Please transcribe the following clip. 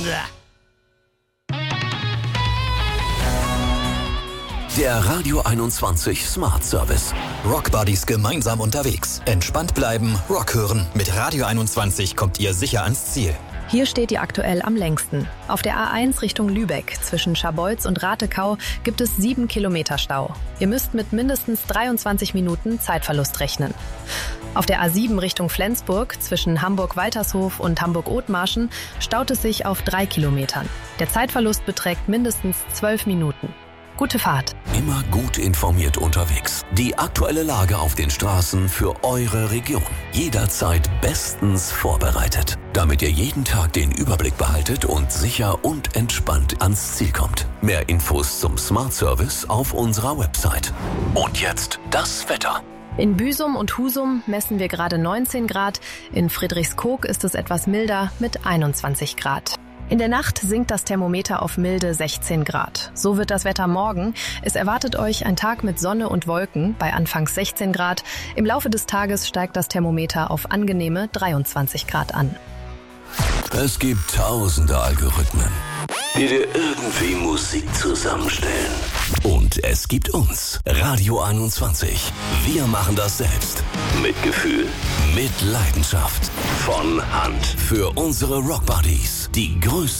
Der Radio 21 Smart Service. Rockbuddies gemeinsam unterwegs. Entspannt bleiben, Rock hören. Mit Radio 21 kommt ihr sicher ans Ziel. Hier steht ihr aktuell am längsten. Auf der A1 Richtung Lübeck zwischen Scharbeutz und Ratekau gibt es 7 Kilometer Stau. Ihr müsst mit mindestens 23 Minuten Zeitverlust rechnen. Auf der A7 Richtung Flensburg zwischen Hamburg-Waltershof und Hamburg-Othmarschen staut es sich auf 3 Kilometern. Der Zeitverlust beträgt mindestens 12 Minuten. Gute Fahrt. Immer gut informiert unterwegs. Die aktuelle Lage auf den Straßen für eure Region. Jederzeit bestens vorbereitet, damit ihr jeden Tag den Überblick behaltet und sicher und entspannt ans Ziel kommt. Mehr Infos zum Smart Service auf unserer Website. Und jetzt das Wetter. In Büsum und Husum messen wir gerade 19 Grad. In Friedrichskoog ist es etwas milder mit 21 Grad. In der Nacht sinkt das Thermometer auf milde 16 Grad. So wird das Wetter morgen. Es erwartet euch ein Tag mit Sonne und Wolken bei anfangs 16 Grad. Im Laufe des Tages steigt das Thermometer auf angenehme 23 Grad an. Es gibt tausende Algorithmen, die dir irgendwie Musik zusammenstellen. Und es gibt uns, Radio 21. Wir machen das selbst. Mit Gefühl, mit Leidenschaft. Von Hand. Für unsere Rockbuddies. Die größten